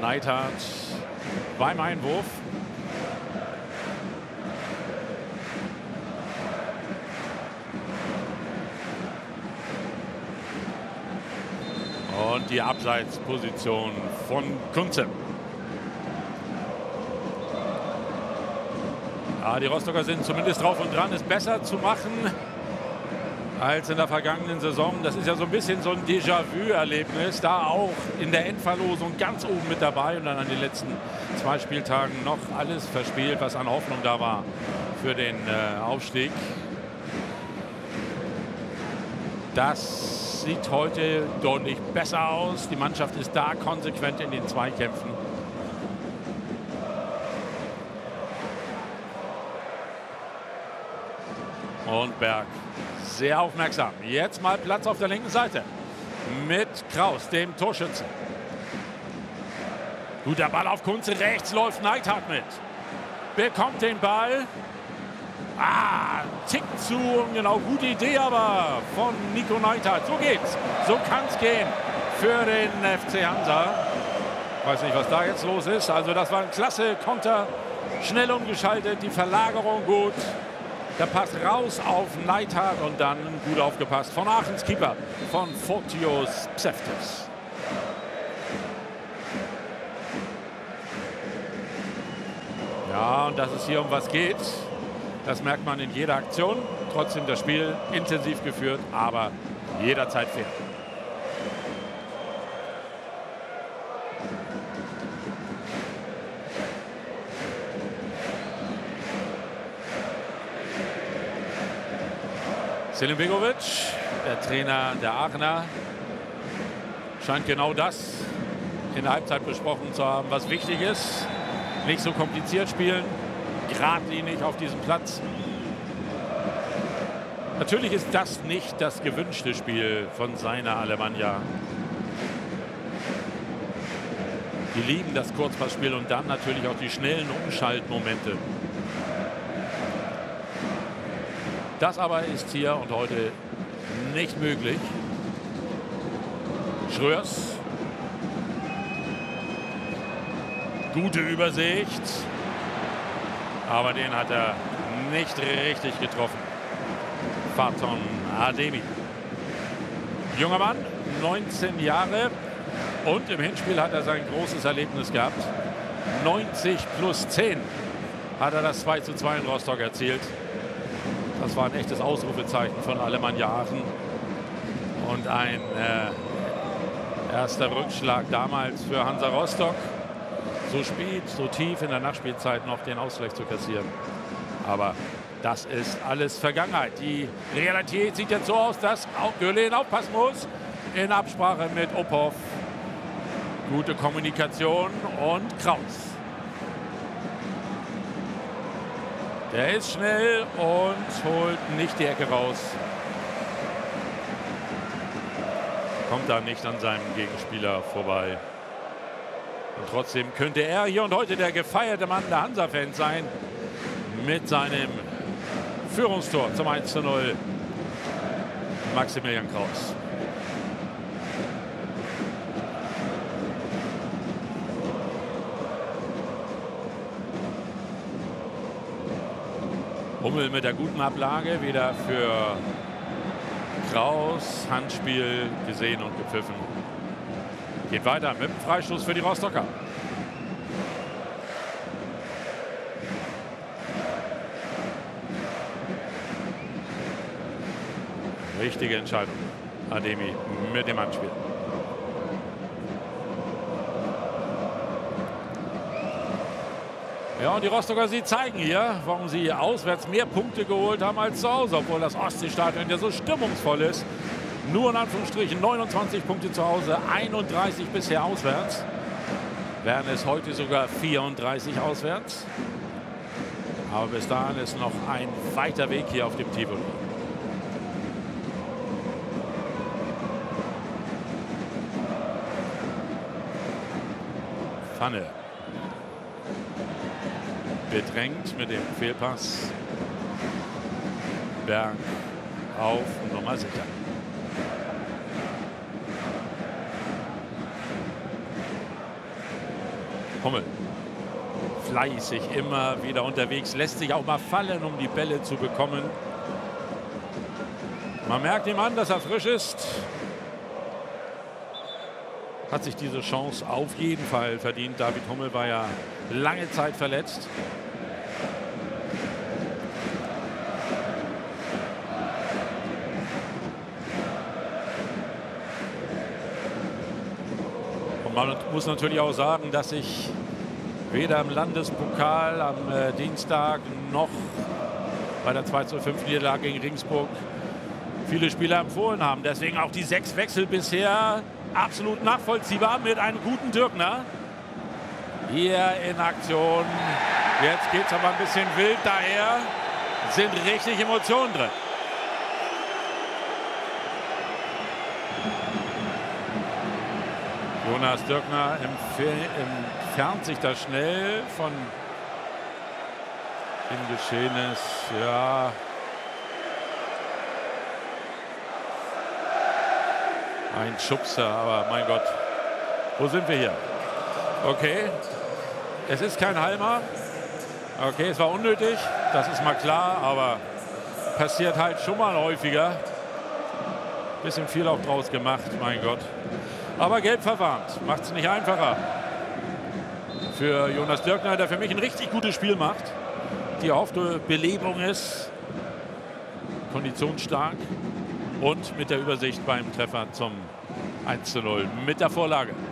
Neidhardt beim Einwurf. Und die Abseitsposition von Kunze. Ja, die Rostocker sind zumindest drauf und dran, es besser zu machen als in der vergangenen Saison. Das ist ja so ein bisschen so ein Déjà-vu-Erlebnis. Da auch in der Endverlosung ganz oben mit dabei und dann an den letzten 2 Spieltagen noch alles verspielt, was an Hoffnung da war für den Aufstieg. Das sieht heute deutlich besser aus. Die Mannschaft ist da konsequent in den Zweikämpfen. Und Berg sehr aufmerksam. Jetzt mal Platz auf der linken Seite mit Kraus, dem Torschützen. Guter Ball auf Kunze, rechts läuft Neidhardt mit. Bekommt den Ball. Tick zu, genau, gute Idee aber von Nico Neidhardt. So geht's, so kann es gehen für den FC Hansa. Weiß nicht, was da jetzt los ist. Also das war ein klasse Konter, schnell umgeschaltet, die Verlagerung gut. Der Pass raus auf Neidhardt und dann gut aufgepasst von Aachens Keeper, von Fotios Pseftis. Ja, und dass es hier um was geht, das merkt man in jeder Aktion. Trotzdem das Spiel intensiv geführt, aber jederzeit fair. Selim Begovic, der Trainer der Aachener, scheint genau das in der Halbzeit besprochen zu haben, was wichtig ist. Nicht so kompliziert spielen, geradlinig auf diesem Platz. Natürlich ist das nicht das gewünschte Spiel von seiner Alemannia. Die lieben das Kurzpassspiel und dann natürlich auch die schnellen Umschaltmomente. Das aber ist hier und heute nicht möglich. Schröers. Gute Übersicht. Aber den hat er nicht richtig getroffen. Faton Ademi. Junger Mann, 19 Jahre. Und im Hinspiel hat er sein großes Erlebnis gehabt. 90 plus 10 hat er das 2:2 in Rostock erzielt. Das war ein echtes Ausrufezeichen von Alemannia Aachen. Und ein erster Rückschlag damals für Hansa Rostock. So spät, so tief in der Nachspielzeit noch den Ausgleich zu kassieren. Aber das ist alles Vergangenheit. Die Realität sieht jetzt so aus, dass auch Güllin aufpassen muss. In Absprache mit Ophoff. Gute Kommunikation und Kraus. Der ist schnell und holt nicht die Ecke raus. Kommt da nicht an seinem Gegenspieler vorbei. Und trotzdem könnte er hier und heute der gefeierte Mann der Hansa-Fans sein. Mit seinem Führungstor zum 1:0. Maximilian Kraus. Hummel mit der guten Ablage wieder für Kraus. Handspiel gesehen und gepfiffen. Geht weiter mit dem Freistoß für die Rostocker. Richtige Entscheidung. Ademi mit dem Handspiel. Ja, und die Rostocker, sie zeigen hier, warum sie auswärts mehr Punkte geholt haben als zu Hause, obwohl das Ostseestadion ja so stimmungsvoll ist. Nur in Anführungsstrichen 29 Punkte zu Hause, 31 bisher auswärts. Wären es heute sogar 34 auswärts. Aber bis dahin ist noch ein weiter Weg hier auf dem Tivoli. Pfanne. Bedrängt mit dem Fehlpass. Berg auf Nummer sicher. Hummel. Fleißig immer wieder unterwegs, lässt sich auch mal fallen, um die Bälle zu bekommen. Man merkt ihm an, dass er frisch ist. Hat sich diese Chance auf jeden Fall verdient. David Hummel war ja lange Zeit verletzt. Und man muss natürlich auch sagen, dass sich weder im Landespokal am Dienstag noch bei der 2:5-Niederlage gegen Regensburg viele Spieler empfohlen haben. Deswegen auch die 6 Wechsel bisher absolut nachvollziehbar mit einem guten Dürkner. Hier in Aktion. Jetzt geht es aber ein bisschen wild daher. Sind richtig Emotionen drin. Jonas Dürkner entfernt sich da schnell von dem Geschehnis. Ja. Ein Schubser, aber mein Gott. Wo sind wir hier? Okay. Es ist kein Halmer. Okay, es war unnötig. Das ist mal klar, aber passiert halt schon mal häufiger. Bisschen viel auch draus gemacht, mein Gott. Aber gelb verwarnt. Macht es nicht einfacher für Jonas Dürkner, der für mich ein richtig gutes Spiel macht. Die erhoffte Belebung ist. Konditionsstark. Und mit der Übersicht beim Treffer zum 1:0 mit der Vorlage.